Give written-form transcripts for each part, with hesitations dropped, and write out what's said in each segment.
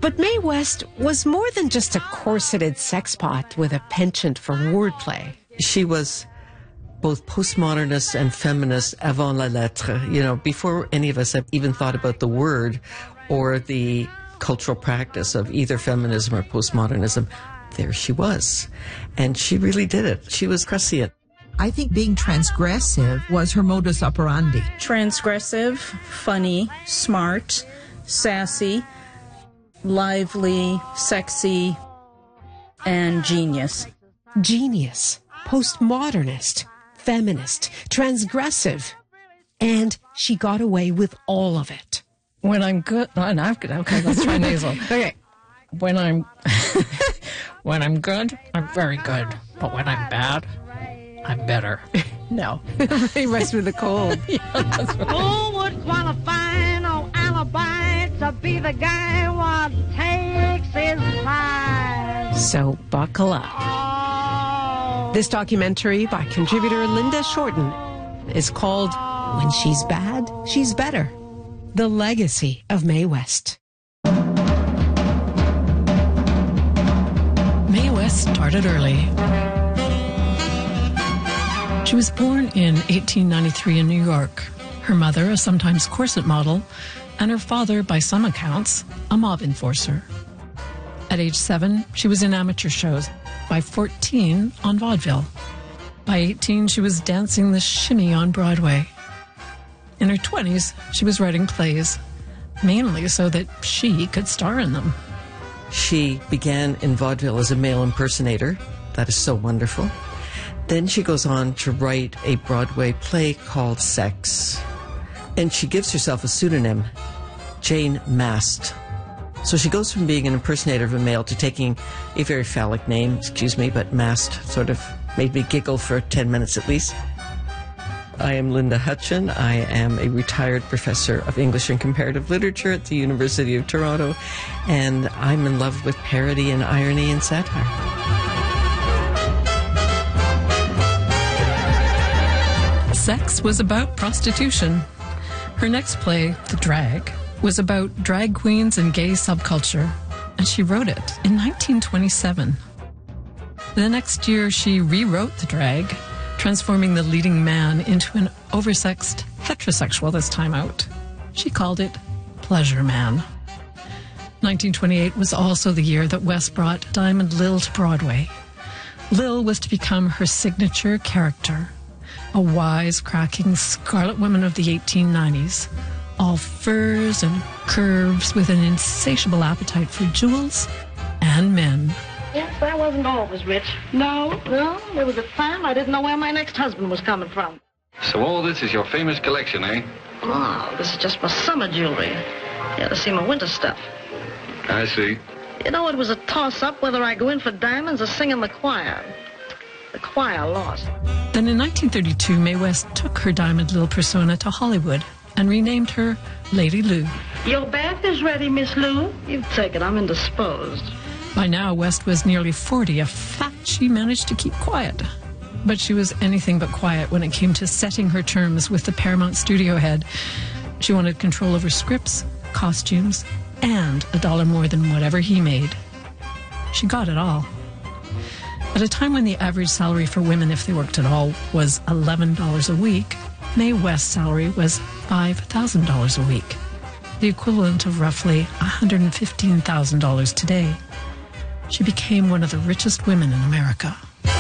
But Mae West was more than just a corseted sexpot with a penchant for wordplay. She was both postmodernist and feminist avant la lettre, before any of us have even thought about the word or the cultural practice of either feminism or postmodernism. There she was. And she really did it. She was prescient. I think being transgressive was her modus operandi. Transgressive, funny, smart, sassy, lively, sexy, and genius. Genius, postmodernist, feminist, transgressive. And she got away with all of it. When I'm good, okay, let's try nasal. Okay. When I'm good, I'm very good. But when I'm bad, I'm better. No. He rests with a cold. Yeah, that's right. Who would qualify no alibi to be the guy what takes his side? So buckle up. Oh. This documentary by contributor Linda Shorten is called When She's Bad, She's Better. The Legacy of Mae West. Mae West started early. She was born in 1893 in New York. Her mother, a sometimes corset model, and her father, by some accounts, a mob enforcer. At age 7, she was in amateur shows. By 14, on vaudeville. By 18, she was dancing the shimmy on Broadway. In her 20s, she was writing plays, mainly so that she could star in them. She began in vaudeville as a male impersonator. That is so wonderful. Then she goes on to write a Broadway play called Sex. And she gives herself a pseudonym, Jane Mast. So she goes from being an impersonator of a male to taking a very phallic name, but Mast sort of made me giggle for 10 minutes at least. I am Linda Hutcheon. I am a retired professor of English and Comparative Literature at the University of Toronto, and I'm in love with parody and irony and satire. Sex was about prostitution. Her next play, The Drag, was about drag queens and gay subculture, and she wrote it in 1927. The next year, she rewrote The Drag, transforming the leading man into an oversexed heterosexual this time out. She called it Pleasure Man. 1928 was also the year that West brought Diamond Lil to Broadway. Lil was to become her signature character, a wise-cracking scarlet woman of the 1890s, all furs and curves with an insatiable appetite for jewels and men. Yes, I wasn't always rich. No, there was a time I didn't know where my next husband was coming from. So all this is your famous collection, eh? Oh, this is just my summer jewelry. You ought to see my winter stuff. I see. You know, it was a toss-up whether I go in for diamonds or sing in the choir. The choir lost. Then in 1932, Mae West took her Diamond Lil persona to Hollywood and renamed her Lady Lou. Your bath is ready, Miss Lou. You take it, I'm indisposed. By now, West was nearly 40, a fact she managed to keep quiet. But she was anything but quiet when it came to setting her terms with the Paramount studio head. She wanted control over scripts, costumes, and $1 more than whatever he made. She got it all. At a time when the average salary for women, if they worked at all, was $11 a week, Mae West's salary was $5,000 a week, the equivalent of roughly $115,000 today. She became one of the richest women in America.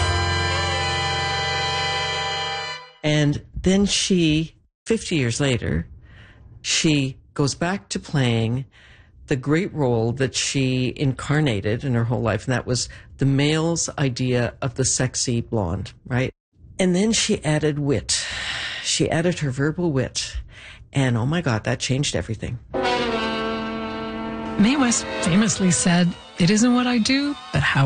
And then she, 50 years later, she goes back to playing the great role that she incarnated in her whole life, and that was the male's idea of the sexy blonde, right? And then she added wit. She added her verbal wit, and oh my God, that changed everything. Mae West famously said, "It isn't what I do, but how